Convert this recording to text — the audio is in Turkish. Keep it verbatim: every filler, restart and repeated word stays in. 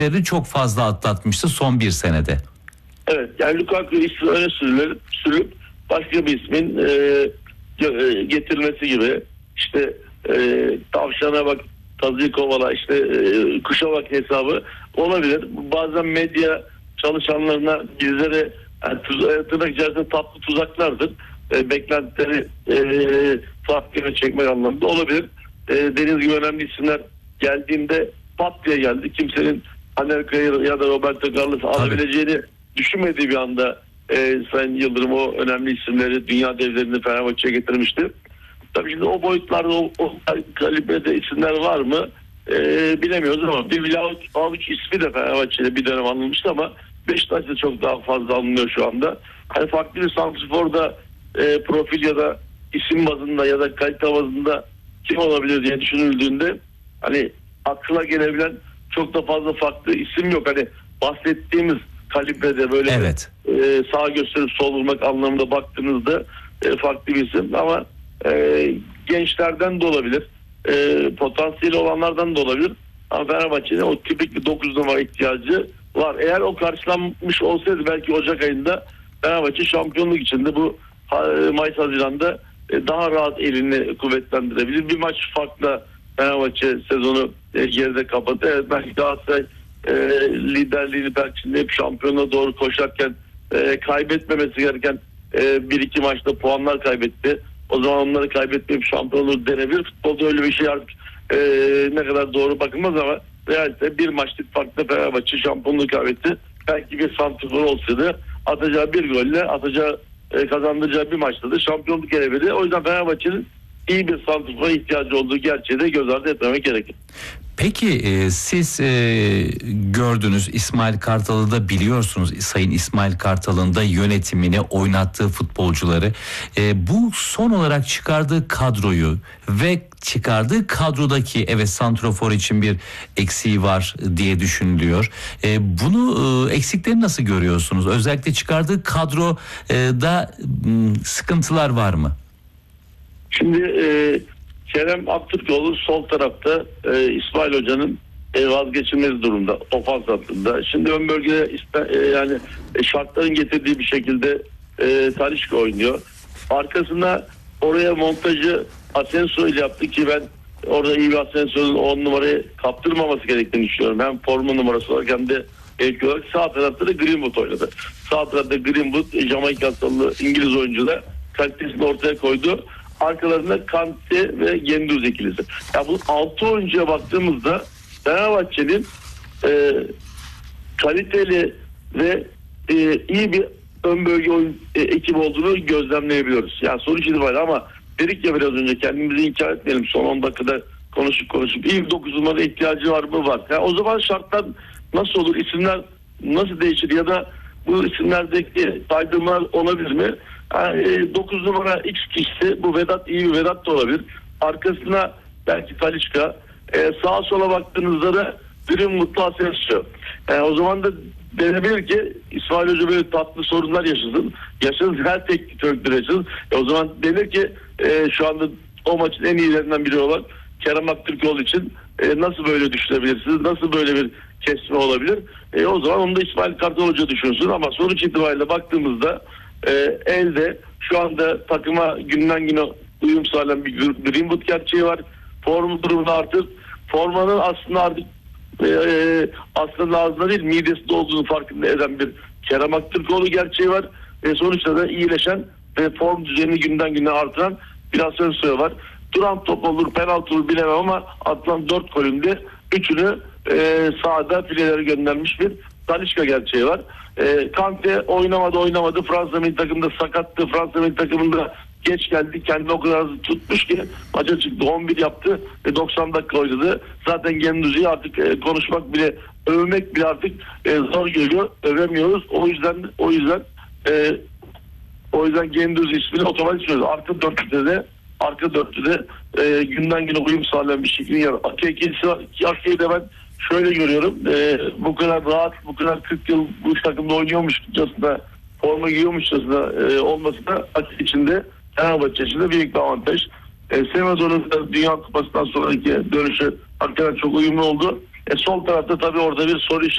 çok fazla atlatmıştı son bir senede. Evet, yani Lukaku ismi öne sürülüp, sürüp başka bir ismin e, e, getirilmesi gibi, işte e, tavşana bak tazıyı kovala, işte e, kuşa bak hesabı olabilir. Bazen medya çalışanlarına bizlere yani tuz, tırnak içerisinde tatlı tuzaklardır. E, beklentileri e, farklı çekmek anlamında olabilir. E, dediğiniz gibi önemli isimler geldiğinde pat diye geldi. Kimsenin Anelka'yı ya da Roberto Carlos'u alabileceğini düşünmediği bir anda e, Sayın Yıldırım o önemli isimleri, dünya devlerini Fenerbahçe'ye getirmişti. Tabii şimdi o boyutlarda o, o kalibrede isimler var mı e, bilemiyoruz ama bir Vlahovic ismi de Fenerbahçe'de bir dönem anılmıştı ama Beşiktaş'ta çok daha fazla alınıyor şu anda. Hani farklı bir santrforda e, profil ya da isim bazında ya da kalite bazında kim olabilir diye düşünüldüğünde hani akla gelebilen çok da fazla farklı isim yok. Hani bahsettiğimiz kalibrede böyle evet. e, sağ gösterip sol vurmak anlamında baktığınızda e, farklı bir isim ama e, gençlerden de olabilir. E, potansiyeli olanlardan da olabilir. Ama Fenerbahçe'nin o tipik bir dokuz numara ihtiyacı var. Eğer o karşılanmış olsaydı belki Ocak ayında Fenerbahçe şampiyonluk içinde bu Mayıs Haziran'da e, daha rahat elini kuvvetlendirebilir. Bir maç farklı Fenerbahçe sezonu e, geride kapattı. Evet, belki Galatasaray e, liderliğini belki hep şampiyonluğa doğru koşarken e, kaybetmemesi gereken e, bir iki maçta puanlar kaybetti. O zaman onları kaybetmeyip şampiyonluğu denebilir. Futbolda öyle bir şey artık e, ne kadar doğru bakılmaz ama realite bir maçlık farklı Fenerbahçe şampiyonluğu kaybetti. Belki bir santrfor olsaydı atacağı bir golle atacağı e, kazandıracağı bir maçta da şampiyonluk gelebilirdi. O yüzden Fenerbahçe'nin iyi bir santrfora ihtiyacı olduğu gerçeği de göz ardı etmemek gerekir. Peki e, siz e, gördünüz İsmail Kartal'ı da biliyorsunuz. Sayın İsmail Kartal'ın da yönetimini, oynattığı futbolcuları. E, bu son olarak çıkardığı kadroyu ve çıkardığı kadrodaki evet santrofor için bir eksiği var diye düşünülüyor. E, bunu e, eksikleri nasıl görüyorsunuz? Özellikle çıkardığı kadroda e, sıkıntılar var mı? Şimdi e, Kerem Aktürkoğlu sol tarafta e, İsmail Hoca'nın e, vazgeçilmez durumda ofans hattında. Şimdi ön bölgede e, yani e, şartların getirdiği bir şekilde e, Talisca oynuyor. Arkasına oraya montajı Asensio ile yaptı ki ben orada iyi bir Asensio'nun on numarayı kaptırmaması gerektiğini düşünüyorum. Hem forma numarası olarak hem de belki olarak sağ tarafta da Greenwood oynadı. Sağ tarafta Greenwood, Jamaika asıllı İngiliz oyuncular kalitesini ortaya koydu. Arkalarında Kante ve Genduz ikilisi. Ya bu altı oyuncuya baktığımızda Fenerbahçe'nin e, kaliteli ve e, iyi bir ön bölge oyun e, ekibi olduğunu gözlemleyebiliyoruz. Yani sonuç itibariyle ama dedik ya biraz önce kendimizi inkar etmeyelim. Son on dakikada konuşup konuşup iyi bir dokuz numara ihtiyacı var mı? Var. Yani o zaman şartlar nasıl olur? İsimler nasıl değişir ya da bu isimlerdeki saydırmalar olabilir mi? Yani dokuz numara X kişisi bu Vedat iyi bir Vedat da olabilir. Arkasına belki Talisca. Ee, sağa sola baktığınızda da Greenwood'la Asensio. Yani o zaman da denebilir ki İsmail Hoca böyle tatlı sorunlar yaşasın. Yaşasın her teknik direktör yaşasın. E, o zaman denir ki e, şu anda o maçın en iyilerinden biri olan Kerem Aktürkoğlu için e, nasıl böyle düşünebilirsiniz? Nasıl böyle bir kesme olabilir? E, o zaman onu da İsmail Kartal Hoca düşünsün ama sonuç itibariyle baktığımızda e, elde şu anda takıma günden güne uyum sağlayan bir Greenwood gerçeği var. Form durumunda artık formanın aslında artık e, aslında ağzında değil midesinde olduğunu farkında eden bir Kerem Aktürkoğlu gerçeği var. E, sonuçta da iyileşen ve form düzenini günden güne artıran bir Asensio var. Duran top olur, penaltı olur bilemem ama atılan dört golünde üçünü e, sahada filelere göndermiş bir Talisca gerçeği var. E, Kante oynamadı oynamadı. Fransa milli takımında sakattı. Fransa milli takımında geç geldi. Kendini o kadar hızlı tutmuş ki maça çıktı. on bir yaptı ve doksan dakika oynadı. Zaten Gendouzi'yi artık e, konuşmak bile, övmek bile artık e, zor geliyor. Övemiyoruz. O yüzden o yüzden e, o yüzden Gendouzi ismini otomatik söylüyoruz. Arka dörtlüde de arka dörtlüde e, günden güne uyum sağlayan bir şekilde yer. Ake'yi de ben şöyle görüyorum. E, bu kadar rahat, bu kadar kırk yıl bu takımda oynuyormuşçasına, forma giyiyormuşçasına e, olması da Ake içinde, Fenerbahçe içinde büyük bir avantaj. E, Semedo'nun da Dünya Kupası'ndan sonraki dönüşü hakikaten çok uyumlu oldu. E, sol tarafta tabii orada bir soru işareti